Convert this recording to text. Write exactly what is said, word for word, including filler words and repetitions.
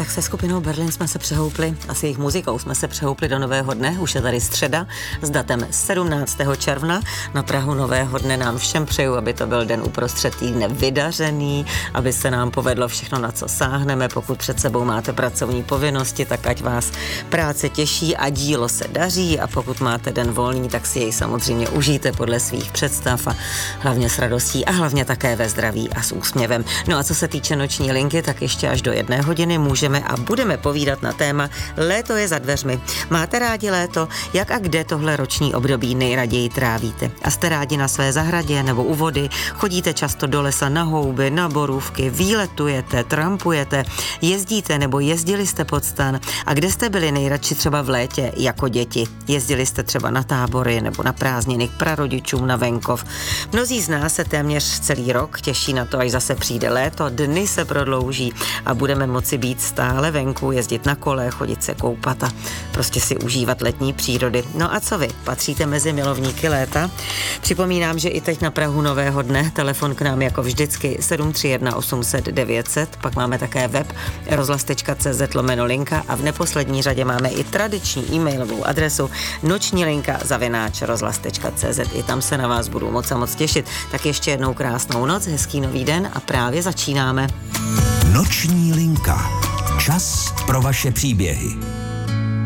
tak se skupinou Berlin jsme se přehoupli, asi jejich muzikou jsme se přehoupli do nového dne, už je tady středa s datem sedmnáctého června. Na prahu nového dne nám všem přeju, aby to byl den uprostřed týdne vydařený, aby se nám povedlo všechno, na co sáhneme. Pokud před sebou máte pracovní povinnosti, tak ať vás práce těší a dílo se daří, a pokud máte den volný, tak si jej samozřejmě užijte podle svých představ a hlavně s radostí a hlavně také ve zdraví a s úsměvem. No a co se týče noční linky, tak ještě až do jedné hodiny můžeme a budeme povídat na téma Léto je za dveřmi. Máte rádi léto? Jak a kde tohle roční období nejraději trávíte? A jste rádi na své zahradě nebo u vody? Chodíte často do lesa na houby, na borůvky, výletujete, trampujete, jezdíte nebo jezdili jste pod stan? A kde jste byli nejradši třeba v létě jako děti? Jezdili jste třeba na tábory nebo na prázdniny k prarodičům na venkov? Mnozí z nás se téměř celý rok těší na to, až zase přijde léto, dny se prodlouží a budeme moci být stále venku, jezdit na kole, chodit se koupat a prostě si užívat letní přírody. No a co vy? Patříte mezi milovníky léta? Připomínám, že i teď na prahu nového dne telefon k nám jako vždycky sedm tři jedna osm set devět set, pak máme také web rozhlas tečka cé zet lomeno linka a v neposlední řadě máme i tradiční e-mailovou adresu noční linka zavináč rozhlas tečka cé zet. I tam se na vás budu moc a moc těšit. Tak ještě jednou krásnou noc, hezký nový den a právě začínáme. Noční linka. Čas pro vaše příběhy.